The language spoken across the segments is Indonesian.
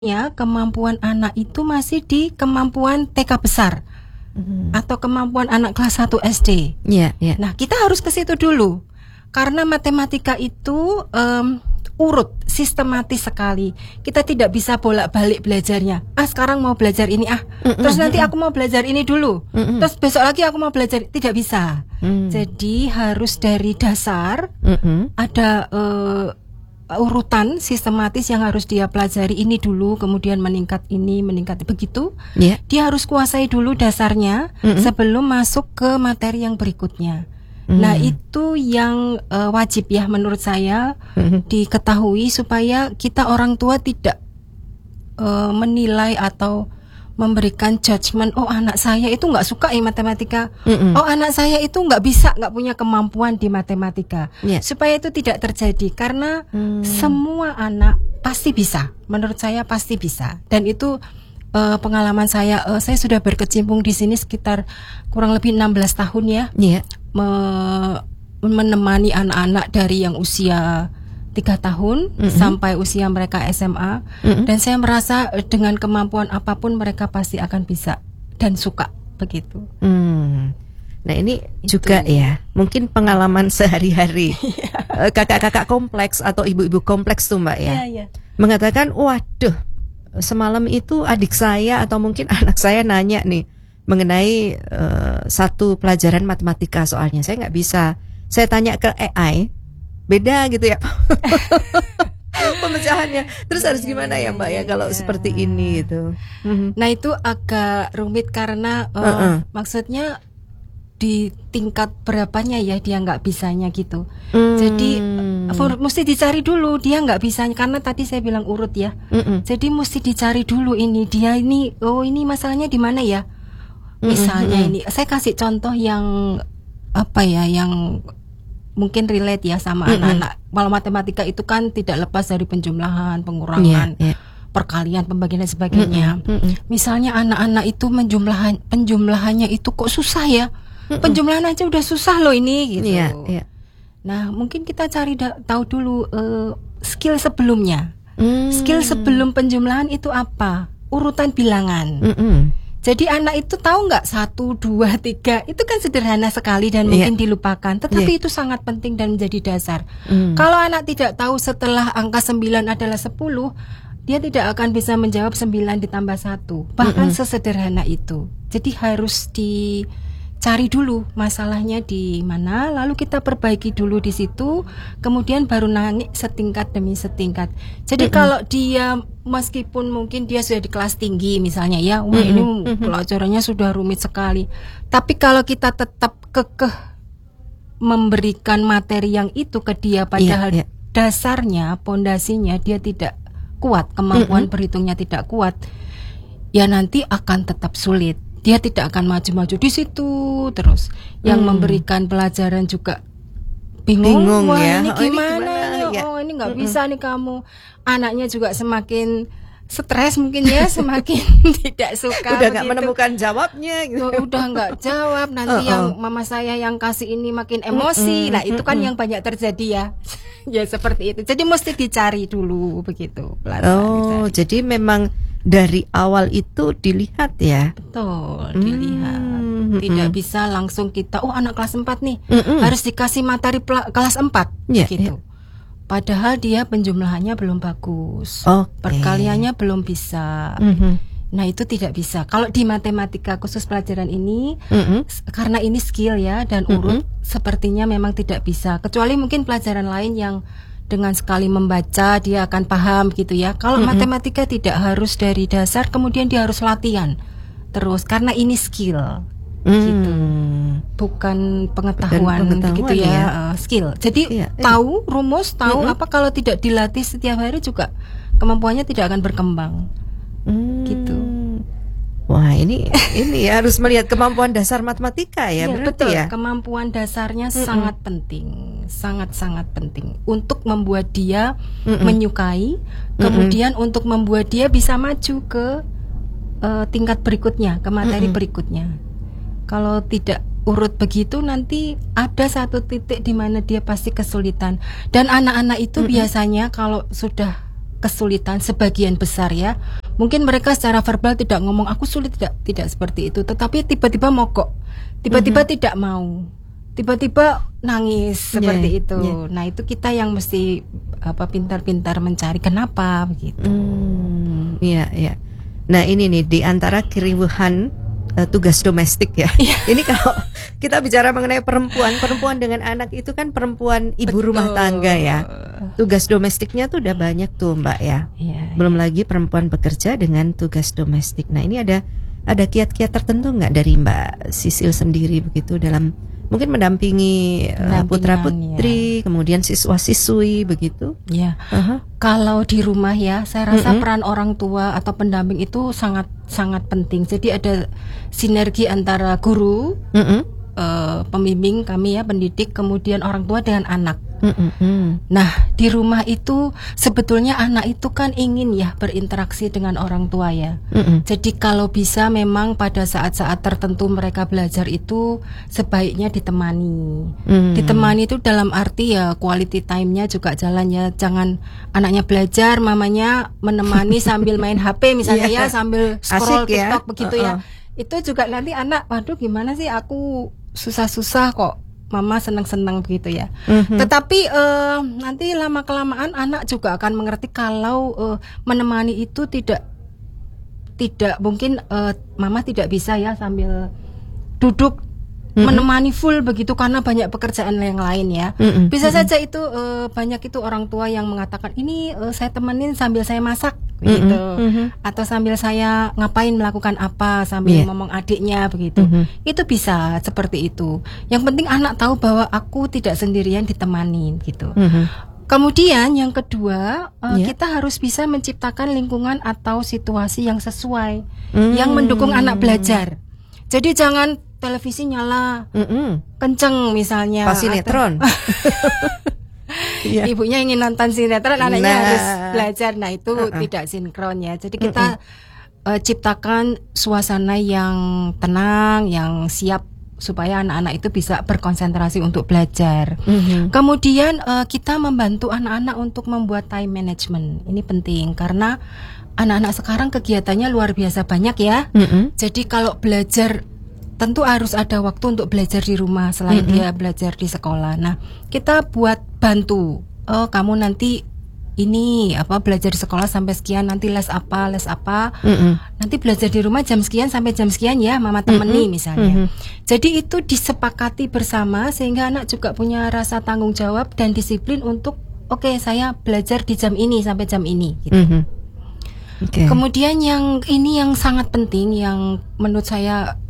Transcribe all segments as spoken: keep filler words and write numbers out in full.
Ya, kemampuan anak itu masih di kemampuan T K besar hmm. atau kemampuan anak kelas satu S D. Yeah, yeah. Nah, kita harus ke situ dulu. Karena matematika itu um, urut, sistematis sekali. Kita tidak bisa bolak-balik belajarnya. Ah, sekarang mau belajar ini ah. Mm-mm. Terus nanti aku mau belajar ini dulu. Mm-mm. Terus besok lagi aku mau belajar, tidak bisa. Mm. Jadi harus dari dasar. Mm-mm. Ada uh, urutan sistematis yang harus dia pelajari, ini dulu, kemudian meningkat ini, meningkat begitu. Yeah. Dia harus kuasai dulu dasarnya mm-hmm. sebelum masuk ke materi yang berikutnya. Mm. Nah, itu yang uh, wajib ya menurut saya mm-hmm. diketahui supaya kita orang tua tidak uh, menilai atau memberikan judgement, oh anak saya itu nggak suka ya matematika, mm-mm. oh anak saya itu nggak bisa, nggak punya kemampuan di matematika. Yeah. Supaya itu tidak terjadi, karena mm. semua anak pasti bisa, menurut saya pasti bisa. Dan itu uh, pengalaman saya, uh, saya sudah berkecimpung di sini sekitar kurang lebih enam belas tahun ya, yeah. Me- menemani anak-anak dari yang usia tiga tahun mm-hmm. sampai usia mereka S M A, mm-hmm. dan saya merasa dengan kemampuan apapun mereka pasti akan bisa dan suka begitu. Mm. Nah ini itu juga ya mungkin pengalaman sehari-hari kakak-kakak kompleks atau ibu-ibu kompleks tuh Mbak ya, yeah, yeah. mengatakan waduh semalam itu adik saya atau mungkin anak saya nanya nih mengenai uh, satu pelajaran matematika, soalnya saya nggak bisa, saya tanya ke A I beda gitu ya pemecahannya. Terus harus gimana ya Mbak ya kalau seperti ini itu? Nah itu agak rumit karena uh, uh-uh. maksudnya di tingkat berapanya ya dia nggak bisanya gitu. Hmm. Jadi for, mesti dicari dulu dia nggak bisanya, karena tadi saya bilang urut ya. Mm-mm. Jadi mesti dicari dulu ini dia ini, oh ini masalahnya di mana ya? Misalnya mm-mm. ini saya kasih contoh yang apa ya, yang mungkin relate ya sama mm-hmm. anak-anak. Kalau matematika itu kan tidak lepas dari penjumlahan, pengurangan, yeah, yeah. perkalian, pembagian dan sebagainya. Mm-hmm. Mm-hmm. Misalnya anak-anak itu penjumlahan penjumlahannya itu kok susah ya. Mm-hmm. Penjumlahan aja udah susah loh ini gitu. Yeah, yeah. Nah, mungkin kita cari da- tahu dulu uh, skill sebelumnya. Mm. Skill sebelum penjumlahan itu apa? Urutan bilangan. Mm-hmm. Jadi anak itu tahu nggak satu, dua, tiga itu kan sederhana sekali dan mungkin yeah. dilupakan. Tetapi yeah. itu sangat penting dan menjadi dasar. Mm. Kalau anak tidak tahu setelah angka sembilan adalah sepuluh, dia tidak akan bisa menjawab sembilan ditambah satu. Bahkan mm-hmm. sesederhana itu. Jadi harus dicari dulu masalahnya di mana, lalu kita perbaiki dulu di situ, kemudian baru naik setingkat demi setingkat. Jadi mm-hmm. kalau dia meskipun mungkin dia sudah di kelas tinggi misalnya ya, wah mm-hmm. ini mm-hmm. pelajarannya sudah rumit sekali. Tapi kalau kita tetap kekeh memberikan materi yang itu ke dia, padahal yeah, yeah. dasarnya, pondasinya dia tidak kuat, kemampuan mm-hmm. berhitungnya tidak kuat, ya nanti akan tetap sulit. Dia tidak akan maju-maju di situ terus. Yang mm. memberikan pelajaran juga bingung, bingung wah ya. ini gimana, oh, ini, gimana? ini ya. oh ini nggak mm-hmm. bisa nih kamu. Anaknya juga semakin stres mungkin ya, semakin tidak suka. Udah nggak menemukan jawabnya gitu. Oh, udah nggak jawab, nanti uh-uh. yang mama saya yang kasih ini makin emosi. Mm-hmm. Nah itu kan mm-hmm. yang banyak terjadi ya. Ya seperti itu. Jadi mesti dicari dulu begitu. Oh dicari. Jadi memang dari awal itu dilihat ya. Betul, dilihat. Mm-hmm. Tidak bisa langsung kita, oh anak kelas empat nih mm-hmm. harus dikasih materi pela- kelas empat yeah, gitu. Yeah. Padahal dia penjumlahannya belum bagus, okay. perkaliannya belum bisa. Mm-hmm. Nah itu tidak bisa. Kalau di matematika khusus pelajaran ini, mm-hmm. karena ini skill ya dan urut, mm-hmm. sepertinya memang tidak bisa. Kecuali mungkin pelajaran lain yang dengan sekali membaca dia akan paham gitu ya. Kalau mm-hmm. matematika tidak harus dari dasar, kemudian dia harus latihan terus karena ini skill. Mm. Gitu. Bukan pengetahuan, pengetahuan gitu ya, ya. Uh, skill. Jadi iya, tahu rumus, tahu mm-hmm. apa, kalau tidak dilatih setiap hari juga kemampuannya tidak akan berkembang. Mm. Gitu. Wah, ini ini ya, harus melihat kemampuan dasar matematika ya, ya berarti betul. Ya. Kemampuan dasarnya mm-hmm. sangat penting, sangat-sangat penting untuk membuat dia mm-hmm. menyukai, kemudian mm-hmm. untuk membuat dia bisa maju ke uh, tingkat berikutnya, ke materi mm-hmm. berikutnya. Kalau tidak urut begitu, nanti ada satu titik di mana dia pasti kesulitan. Dan anak-anak itu mm-hmm. biasanya kalau sudah kesulitan sebagian besar ya. Mungkin mereka secara verbal tidak ngomong aku sulit, tidak tidak seperti itu, tetapi tiba-tiba mogok, tiba-tiba mm-hmm. tidak mau, tiba-tiba nangis seperti yeah, itu. Yeah. Nah itu kita yang mesti apa pintar-pintar mencari kenapa begitu. Hmm, iya iya. Nah ini nih di antara keriuhan uh, tugas domestik ya. Yeah. Ini kalau kita bicara mengenai perempuan, perempuan dengan anak itu kan perempuan ibu Betul. rumah tangga ya. Tugas domestiknya tuh udah banyak tuh Mbak ya. Yeah, Belum yeah. lagi perempuan bekerja dengan tugas domestik. Nah ini ada ada kiat-kiat tertentu nggak dari Mbak Sisil sendiri begitu dalam mungkin mendampingi uh, putra-putri, ya. kemudian siswa-siswi begitu. Ya. Uh-huh. Kalau di rumah ya, saya rasa mm-hmm. peran orang tua atau pendamping itu sangat sangat penting. Jadi ada sinergi antara guru, mm-hmm. uh, pembimbing kami ya, pendidik, kemudian orang tua dengan anak. Mm-mm. Nah di rumah itu sebetulnya anak itu kan ingin ya berinteraksi dengan orang tua ya. Mm-mm. Jadi kalau bisa memang pada saat-saat tertentu mereka belajar itu sebaiknya ditemani. Mm. Ditemani itu dalam arti ya quality time-nya juga jalan ya. Jangan anaknya belajar, mamanya menemani sambil main H P misalnya yeah. ya, sambil scroll Asik TikTok ya? begitu uh-uh. ya. Itu juga nanti anak, waduh gimana sih aku susah-susah kok mama senang-senang begitu ya. Mm-hmm. Tetapi uh, nanti lama kelamaan anak juga akan mengerti kalau uh, menemani itu tidak tidak mungkin uh, mama tidak bisa ya sambil duduk mm-hmm. menemani full begitu karena banyak pekerjaan yang lain ya. Mm-hmm. Bisa mm-hmm. saja itu uh, banyak itu orang tua yang mengatakan ini uh, saya temenin sambil saya masak begitu, mm-hmm. atau sambil saya ngapain melakukan apa sambil yeah. ngomong adiknya begitu, mm-hmm. itu bisa seperti itu. Yang penting anak tahu bahwa aku tidak sendirian ditemani gitu. Mm-hmm. Kemudian yang kedua uh, yeah. kita harus bisa menciptakan lingkungan atau situasi yang sesuai, mm-hmm. yang mendukung anak belajar. Jadi jangan televisi nyala, mm-hmm. kenceng misalnya. Pas sinetron. Yeah. Ibunya ingin nonton sinetron, anaknya nah. harus belajar. Nah itu uh-uh. tidak sinkron ya. Jadi kita uh-uh. uh, ciptakan suasana yang tenang, yang siap supaya anak-anak itu bisa berkonsentrasi untuk belajar. Uh-huh. Kemudian uh, kita membantu anak-anak untuk membuat time management. Ini penting karena anak-anak sekarang kegiatannya luar biasa banyak ya. Uh-uh. Jadi kalau belajar tentu harus ada waktu untuk belajar di rumah selain mm-hmm. dia belajar di sekolah. Nah, kita buat bantu. Oh, kamu nanti ini apa belajar di sekolah sampai sekian, nanti les apa, les apa. Mm-hmm. Nanti belajar di rumah jam sekian sampai jam sekian ya, mama temani mm-hmm. misalnya. Mm-hmm. Jadi itu disepakati bersama sehingga anak juga punya rasa tanggung jawab dan disiplin untuk oke, okay, saya belajar di jam ini sampai jam ini gitu. Mm-hmm. Okay. Kemudian yang ini yang sangat penting yang menurut saya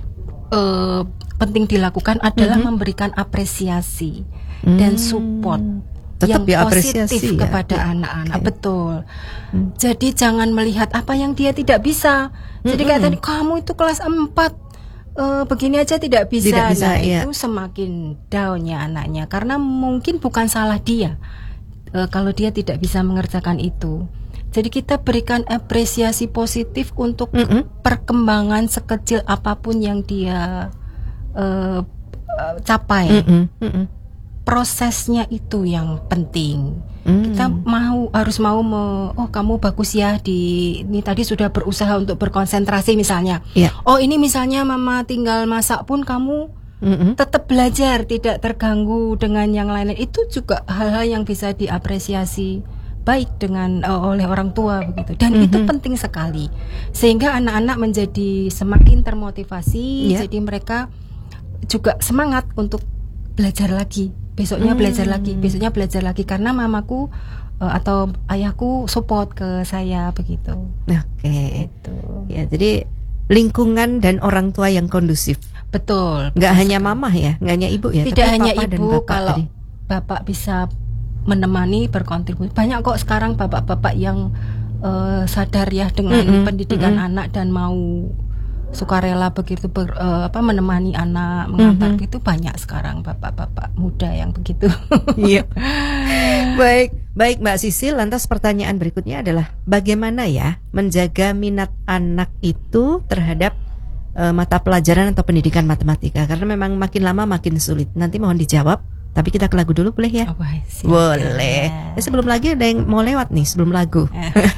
Uh, penting dilakukan adalah mm-hmm. memberikan apresiasi mm. dan support Tetap yang ya positif ya. kepada ya. anak-anak, okay. betul. Mm. Jadi jangan melihat apa yang dia tidak bisa. Jadi mm-hmm. kayak tadi kamu itu kelas empat uh, begini aja tidak bisa, tidak bisa nah ya. Itu semakin down-nya anaknya karena mungkin bukan salah dia uh, kalau dia tidak bisa mengerjakan itu. Jadi kita berikan apresiasi positif untuk mm-hmm. perkembangan sekecil apapun yang dia uh, uh, capai. Mm-hmm. Mm-hmm. Prosesnya itu yang penting. Mm-hmm. Kita mau harus mau me, oh kamu bagus ya di ini tadi sudah berusaha untuk berkonsentrasi misalnya. Yeah. Oh ini misalnya mama tinggal masak pun kamu mm-hmm. tetap belajar tidak terganggu dengan yang lain. Itu juga hal-hal yang bisa diapresiasi baik dengan uh, oleh orang tua begitu dan mm-hmm. itu penting sekali sehingga anak-anak menjadi semakin termotivasi yeah. jadi mereka juga semangat untuk belajar lagi besoknya mm. belajar lagi besoknya belajar lagi karena mamaku uh, atau ayahku support ke saya begitu. Oke okay. gitu. Ya jadi lingkungan dan orang tua yang kondusif. Betul. Nggak hanya mama ya, nggak hanya ibu ya. Tidak tapi hanya papa ibu dan bapak kalau tadi. Bapak bisa menemani berkontribusi. Banyak kok sekarang bapak-bapak yang uh, sadar ya dengan mm-hmm. pendidikan mm-hmm. anak dan mau sukarela begitu ber, uh, apa menemani anak mengantar mm-hmm. itu banyak sekarang bapak-bapak muda yang begitu. Iya. Baik, baik Mbak Sisil, lantas pertanyaan berikutnya adalah bagaimana ya menjaga minat anak itu terhadap uh, mata pelajaran atau pendidikan matematika karena memang makin lama makin sulit. Nanti mohon dijawab Tapi kita ke lagu dulu boleh ya? Oh, boleh. Ya, sebelum lagi ada yang mau lewat nih sebelum lagu.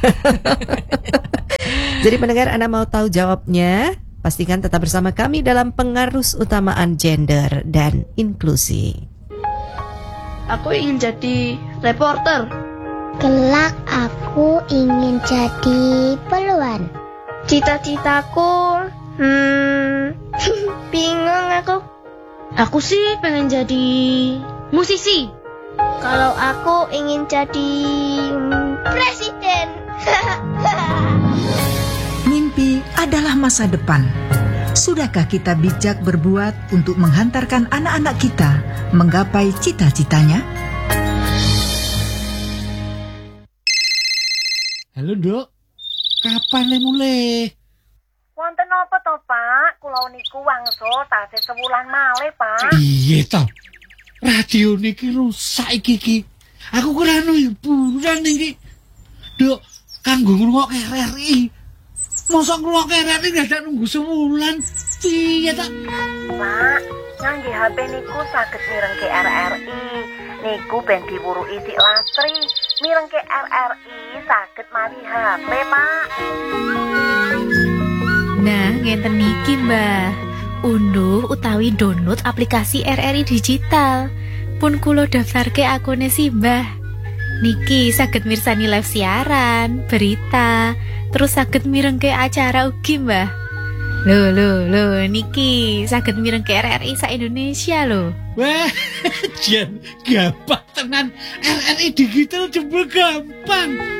Jadi pendengar, Anda mau tahu jawabnya? Pastikan tetap bersama kami dalam Pengarus Utamaan Gender dan Inklusi. Aku ingin jadi reporter. Kelak aku ingin jadi peluan. Cita-citaku, hmm, bingung aku. Aku sih pengen jadi musisi. Kalau aku ingin jadi hmm, presiden. Mimpi adalah masa depan. Sudahkah kita bijak berbuat untuk menghantarkan anak-anak kita menggapai cita-citanya? Halo, Dok. Kapan le mulai? Wonten apa to, Pak? Kula niku wangsul tasih sewulan malih, Pak. Iya to. Radio niki rusak iki iki. Aku kira anu hiburan iki. Dok, kanggo ngrungokke R R I. Mosok ngrungokke R R I dadak nunggu sewulan. Piye ta? Pak, ngangge H P niku saged mirengke R R I. Niku ben diwuruki sik lastri. Mirengke R R I saged mawi H P, Pak. Nah, ngenten niki, Mbah. Unduh utawi download aplikasi R R I digital. Pun kula daftarke akune si Mbah. Niki saged mirsani live siaran, berita, terus saged mirengke acara ugi, Mbah. Lho lho lho niki saged mirengke R R I sa Indonesia lho. Wah, jan gampang tenan. R R I digital jebul gampang.